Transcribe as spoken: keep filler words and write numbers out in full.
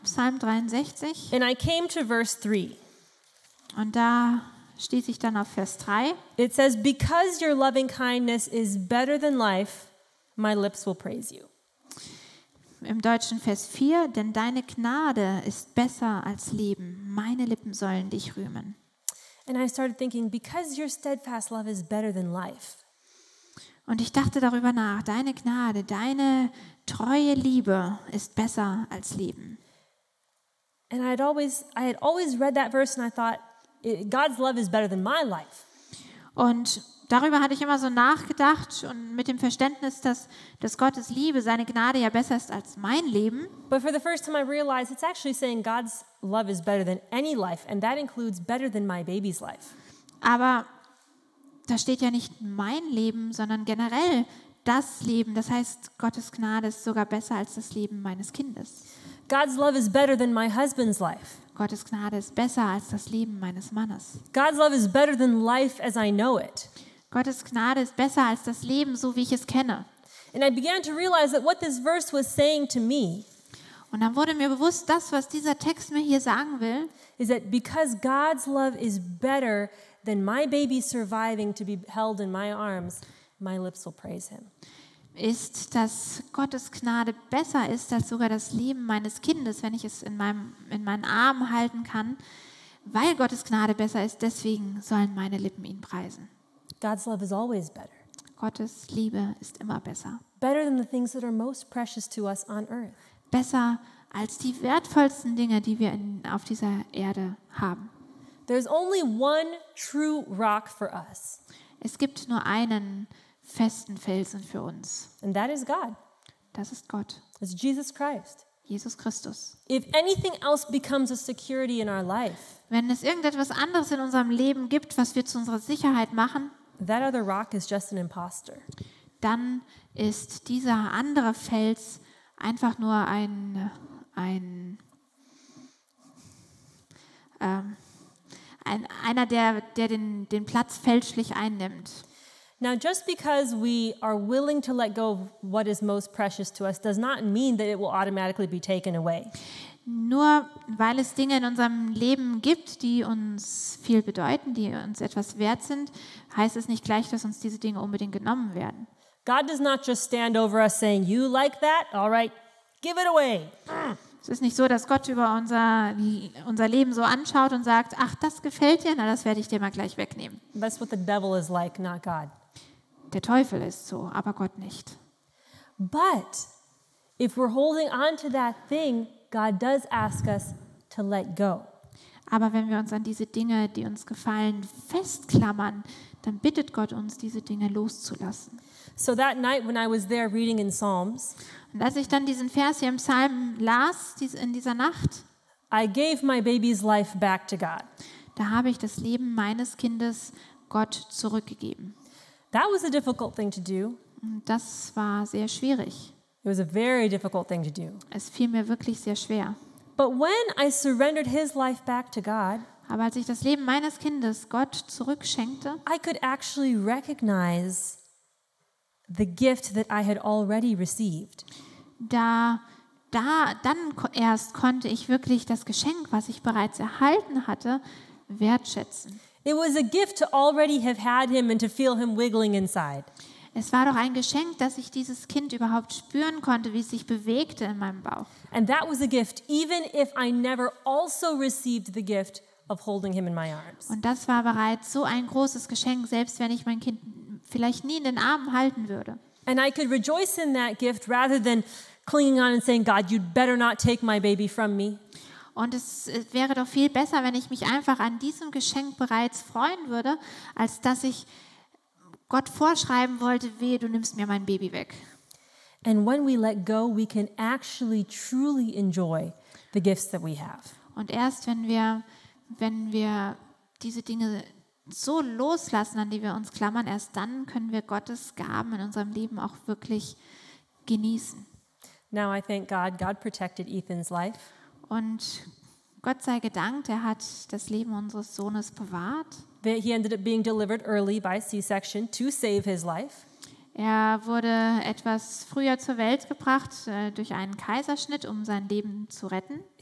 Psalm dreiundsechzig. And I came to verse three. Und da stieß ich dann auf Vers drei. It says, because your loving kindness is better than life, my lips will praise you. Im Deutschen Vers vier, denn deine Gnade ist besser als Leben. Meine Lippen sollen dich rühmen. And I started thinking, because your steadfast love is better than life. Und ich dachte darüber nach, deine Gnade, deine treue Liebe ist besser als Leben. And I had always, I had always read that verse and I thought, God's love is better than my life. Und darüber hatte ich immer so nachgedacht und mit dem Verständnis, dass, dass Gottes Liebe, seine Gnade ja besser ist als mein Leben. But for the first time I realized it's actually saying God's love is better than any life, and that includes better than my baby's life. Aber da steht ja nicht mein Leben, sondern generell das Leben. Das heißt, Gottes Gnade ist sogar besser als das Leben meines Kindes. God's love is better than my husband's life. Gottes Gnade ist besser als das Leben meines Mannes. God's love is better than life as I know it. Gottes Gnade ist besser als das Leben, so wie ich es kenne. And I began to realize that what this verse was saying to me Und dann wurde mir bewusst, das, was dieser Text mir hier sagen will, is that because God's love is better than my baby surviving to be held in my arms, my lips will praise him. ist, dass Gottes Gnade besser ist als sogar das Leben meines Kindes, wenn ich es in, meinem, in meinen Armen halten kann. Weil Gottes Gnade besser ist, deswegen sollen meine Lippen ihn preisen. God's love is always better. Gottes Liebe ist immer besser. Better than the things that are most precious to us on earth. Besser als die wertvollsten Dinge, die wir in, auf dieser Erde haben. There's only one true rock for us, Es gibt nur einen festen Felsen für uns. and that is God. Das ist Gott, It's Jesus Christ. Jesus Christus. If anything else becomes a security in our life, Wenn es irgendetwas anderes in unserem Leben gibt, was wir zu unserer Sicherheit machen, that other rock is just an imposter. dann ist dieser andere Fels einfach nur ein, ein, ähm, ein einer, der, der den, den Platz fälschlich einnimmt. Now, just because we are willing to let go of what is most precious to us does not mean that it will automatically be taken away. Nur weil es Dinge in unserem Leben gibt, die uns viel bedeuten, die uns etwas wert sind, heißt es nicht gleich, dass uns diese Dinge unbedingt genommen werden. God does not just stand over us saying, you like that? All right, give it away. Es ist nicht so, dass Gott über unser, unser Leben so anschaut und sagt, ach, das gefällt dir, na, das werde ich dir mal gleich wegnehmen. That's what the devil is like, not God. Der Teufel ist so, aber Gott nicht. But if we're holding on to that thing, God does ask us to let go. Aber wenn wir uns an diese Dinge, die uns gefallen, festklammern, dann bittet Gott uns, diese Dinge loszulassen. So that night when I was there reading in Psalms, Und als ich dann diesen Vers hier im Psalm las, dies- in dieser Nacht, I gave my baby's life back to God. da habe ich das Leben meines Kindes Gott zurückgegeben. That was a difficult thing to do. Und das war sehr schwierig. It was a very difficult thing to do. Es fiel mir wirklich sehr schwer. But when I surrendered his life back to God, Aber als ich das Leben meines Kindes Gott zurückschenkte, I could actually recognize the gift that I had already received. da, da, dann ko- erst konnte ich wirklich das Geschenk, was ich bereits erhalten hatte, wertschätzen. It was a gift to already have had him and to feel him wiggling inside. Es war doch ein Geschenk, dass ich dieses Kind überhaupt spüren konnte, wie es sich bewegte in meinem Bauch. And that was a gift, even if I never also received the gift of holding him in my arms. Und das war bereits so ein großes Geschenk, selbst wenn ich mein Kind vielleicht nie in den Armen halten würde. And I could rejoice in that gift rather than clinging on and saying, God, you'd better not take my baby from me. Und es, es wäre doch viel besser, wenn ich mich einfach an diesem Geschenk bereits freuen würde, als dass ich Gott vorschreiben wollte, wehe, du nimmst mir mein Baby weg. And when we let go, we can actually truly enjoy the gifts that we have. Und erst wenn wir, wenn wir diese Dinge so loslassen, an die wir uns klammern, erst dann können wir Gottes Gaben in unserem Leben auch wirklich genießen. Now I thank God, God protected Ethan's life. Und Gott sei gedankt, er hat das Leben unseres Sohnes bewahrt. That he ended up being delivered early by C-section to save his life. Er wurde etwas früher zur Welt gebracht äh, durch einen Kaiserschnitt, um sein Leben zu retten.